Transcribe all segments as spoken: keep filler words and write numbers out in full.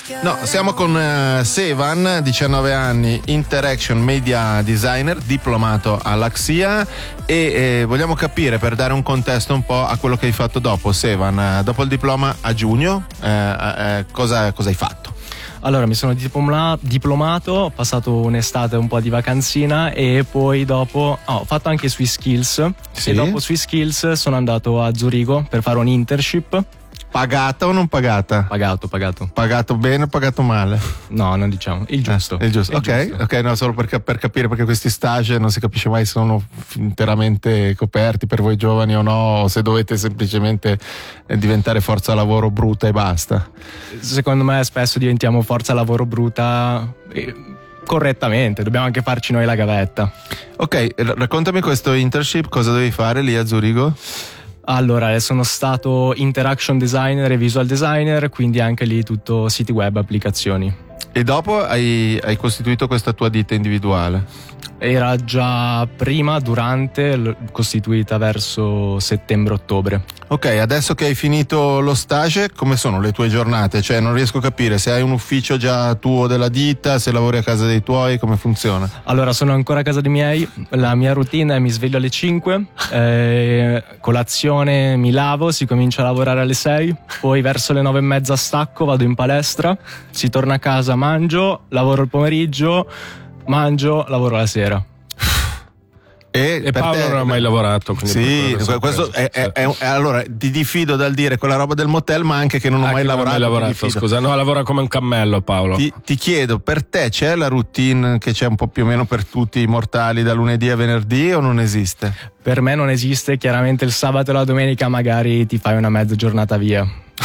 No, siamo con uh, Sevan, diciannove anni, Interaction Media Designer, diplomato all'Axia e eh, vogliamo capire, per dare un contesto un po' a quello che hai fatto dopo. Sevan, eh, dopo il diploma a giugno, eh, eh, cosa, cosa hai fatto? Allora, mi sono diploma- diplomato, ho passato un'estate un po' di vacanzina e poi dopo oh, ho fatto anche Swiss Skills. Sì? E dopo Swiss Skills sono andato a Zurigo per fare un internship. Pagata o non pagata? Pagato, pagato. Pagato bene o pagato male? No, non diciamo, il giusto. Eh, il giusto, il ok, giusto. ok, no, solo per, per capire, perché questi stage non si capisce mai se sono interamente coperti per voi giovani o no, o se dovete semplicemente diventare forza lavoro bruta e basta. Secondo me spesso diventiamo forza lavoro bruta eh, correttamente, dobbiamo anche farci noi la gavetta. Ok, raccontami questo internship, cosa devi fare lì a Zurigo? Allora, sono stato interaction designer e visual designer, quindi anche lì tutto siti web, applicazioni. E dopo hai, hai costituito questa tua ditta individuale? Era già prima, durante, l- costituita verso settembre-ottobre. Ok, adesso che hai finito lo stage, come sono le tue giornate? Cioè, non riesco a capire se hai un ufficio già tuo della ditta, se lavori a casa dei tuoi, come funziona? Allora, sono ancora a casa dei miei, la mia routine è mi sveglio alle cinque, eh, colazione, mi lavo, si comincia a lavorare alle sei, poi verso le nove e mezza stacco, vado in palestra, si torna a casa, mangio, lavoro il pomeriggio, mangio, lavoro la sera. E, E per Paolo te, non ha mai lavorato, quindi sì, per questo è, è, è, è, allora ti diffido dal dire quella roba del motel, ma anche che non ho Ah, mai che non lavorato, hai mai lavorato, scusa, no, lavora come un cammello Paolo. ti, ti chiedo, per te c'è la routine che c'è un po' più o meno per tutti i mortali da lunedì a venerdì o non esiste? Per me non esiste, chiaramente il sabato e la domenica magari ti fai una mezza giornata via.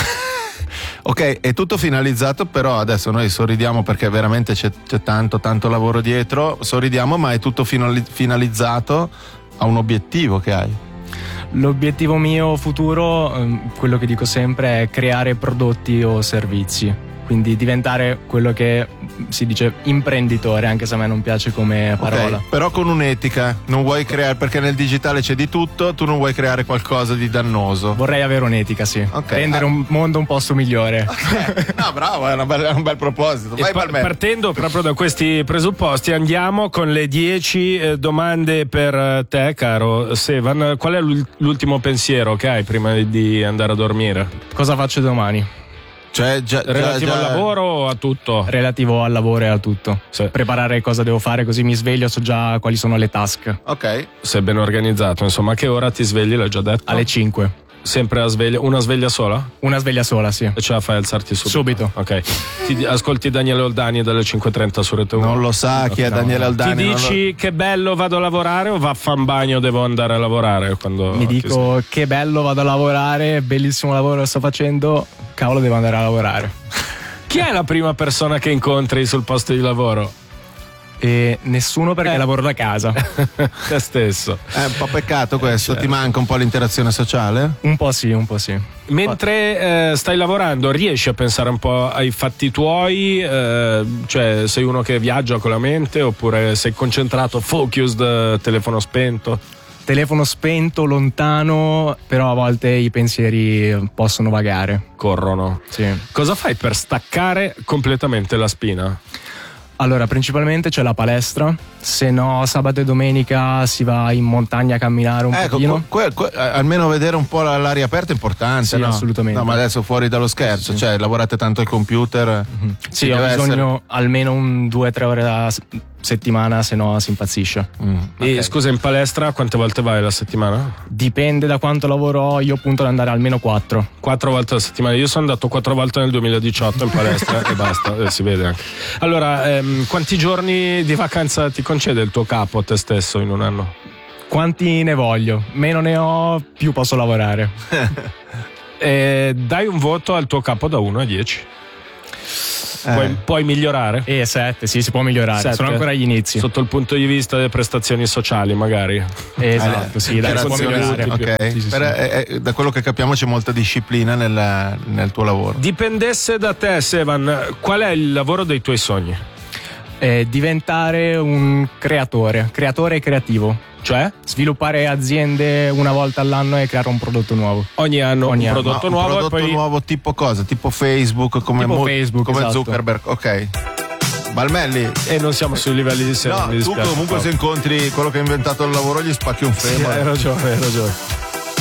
Ok, è tutto finalizzato, però adesso noi sorridiamo perché veramente c'è, c'è tanto tanto lavoro dietro, sorridiamo, ma è tutto finali- finalizzato a un obiettivo che hai. L'obiettivo mio futuro, ehm, quello che dico sempre, è creare prodotti o servizi. Quindi diventare quello che si dice imprenditore, anche se a me non piace come parola. Ok, però con un'etica, non vuoi creare, perché nel digitale c'è di tutto, tu non vuoi creare qualcosa di dannoso. Vorrei avere un'etica, sì. Okay. Rendere un mondo un posto migliore. Okay. No, bravo, è, una bella, è un bel proposito. Vai, E pa- Palmer. partendo proprio da questi presupposti, andiamo con le dieci eh, domande per te, caro Sevan. Qual è l'ul- l'ultimo pensiero che hai prima di andare a dormire? Cosa faccio domani? Cioè, già, Relativo già, già... al lavoro o a tutto? Relativo al lavoro e a tutto. Sì. Preparare cosa devo fare, così mi sveglio, so già quali sono le task. Ok. Sei ben organizzato, insomma. A che ora ti svegli, l'hai già detto? Alle cinque. Sempre a sveglia? Una sveglia sola? Una sveglia sola, sì. E ce la fai a alzarti subito? Subito. Ok. Ti ascolti Daniele Oldani dalle cinque e trenta su Rete uno? Non lo sa chi è No, Daniele no. Oldani. Ti non dici lo... che bello vado a lavorare o vaffanbagno devo andare a lavorare? Quando Mi ti dico che bello, vado a lavorare, bellissimo lavoro che sto facendo, cavolo devo andare a lavorare. Chi è la prima persona che incontri sul posto di lavoro? E nessuno perché Eh. lavoro da casa. Te stesso. È un po' peccato questo, ti manca un po' l'interazione sociale? Un po' sì, un po' sì. Mentre eh, stai lavorando, riesci a pensare un po' ai fatti tuoi? Eh, cioè, sei uno che viaggia con la mente oppure sei concentrato, focused, eh, telefono spento? Telefono spento, lontano, però a volte i pensieri possono vagare. Corrono. Sì. Cosa fai per staccare completamente la spina? Allora, principalmente c'è la palestra, se no sabato e domenica si va in montagna a camminare un Ecco, pochino. que- que- almeno vedere un po' la- l'aria aperta è importante, Sì, no? assolutamente. No, ma adesso fuori dallo scherzo, Sì. cioè lavorate tanto al computer. Sì, ci ho deve bisogno essere- almeno un due o tre ore a s- settimana, se no si impazzisce. Mm, E ok. scusa, in palestra quante volte vai la settimana? Dipende da quanto lavoro ho, io punto ad andare almeno quattro. Quattro volte alla settimana. Io sono andato quattro volte nel duemiladiciotto in palestra e basta, eh, si vede anche. Allora, ehm, quanti giorni di vacanza ti concede il tuo capo, te stesso, in un anno? Quanti ne voglio? Meno ne ho, più posso lavorare. E dai un voto al tuo capo da uno a dieci. Eh. Puoi, puoi migliorare? E sette, sì, si può migliorare. Sette. Sono ancora agli inizi. Sotto il punto di vista delle prestazioni sociali, magari. Esatto, sì, dai, si può Interazione, migliorare. ok. Sì, sì, Per- sì. eh, eh, da quello che capiamo c'è molta disciplina nel, nel tuo lavoro. Dipendesse da te, Sevan, qual è il lavoro dei tuoi sogni? Eh, diventare un creatore, creatore e creativo. Cioè? Sviluppare aziende una volta all'anno e creare un prodotto nuovo. Ogni anno Ogni un anno. prodotto Ma nuovo. un prodotto e poi... nuovo tipo cosa? Tipo Facebook, come, Tipo mo- Facebook, come esatto. Zuckerberg, ok. Balmelli. E non siamo sui livelli di sé. No, mi tu dispiace. comunque No. se incontri quello che ha inventato il lavoro gli spacchi un Sì, femore. hai ragione, hai ragione.